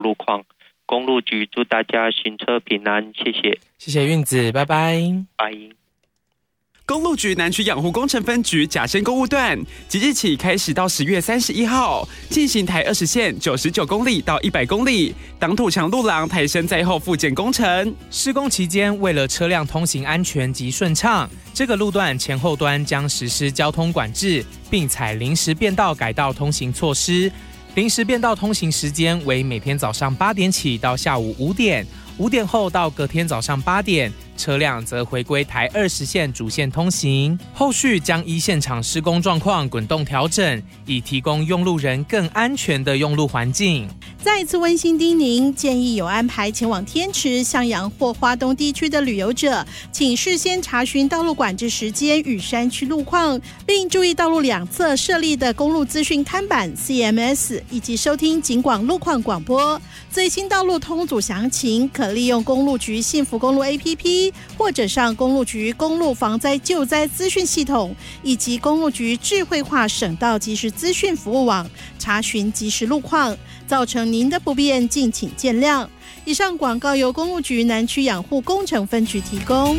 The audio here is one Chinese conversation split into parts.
路况。公路局祝大家行车平安，谢谢。 谢谢运子，拜拜。 拜。 公路局南区养护工程分局甲深公路段，即日起开始到10月31号进行台20线99公里到100公里挡土墙路廊抬升载后复建工程。 施工期间，为了车辆通行安全及顺畅，这个路段前后端将实施交通管制，并采临时变道改道通行措施。临时变道通行时间为每天早上8点起到下午5点，5点后到隔天早上8点，车辆则回归台20线主线通行。后续将依现场施工状况滚动调整，以提供用路人更安全的用路环境。 再次温馨叮咛，建议有安排前往天池、向阳或花东地区的旅游者，请事先查询道路管制时间与山区路况，并注意道路两侧设立的公路资讯看板 CMS， 以及收听警广路况广播。最新道路通组详情可利用公路局幸福公路 APP， 或者上公路局公路防灾救灾资讯系统，以及公路局智慧化省道即时资讯服务网查询即时路况。造成您的不便，敬请见谅。以上广告由公路局南区养护工程分局提供。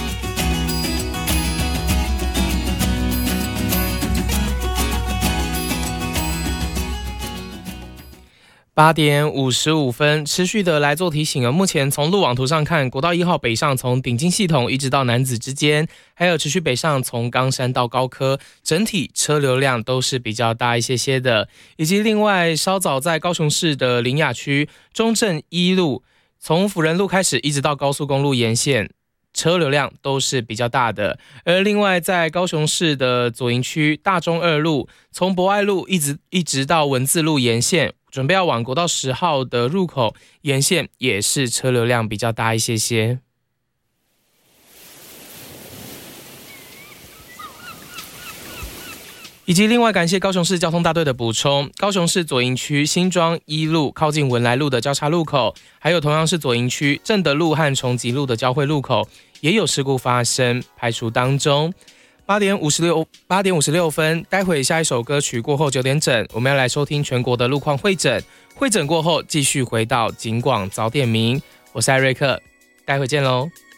8点55分，持续的来做提醒目前从路网图上看，国道1号北上从顶金系统一直到楠梓之间，还有持续北上从冈山到高科，整体车流量都是比较大一些的。以及另外稍早在高雄市的苓雅区中正一路，从辅仁路开始一直到高速公路沿线，车流量都是比较大的。而另外在高雄市的左营区大中二路，从博爱路一直到文字路沿线，准备要往国道10号的入口沿线，也是车流量比较大一些。以及另外感谢高雄市交通大队的补充，高雄市左营区新庄一路靠近文来路的交叉路口，还有同样是左营区正德路和崇吉路的交汇路口也有事故发生，排除当中。8点56分，待会下一首歌曲过后9点整，我们要来收听全国的路况会诊。会诊过后，继续回到警广早点名，我是艾瑞克，待会见喽。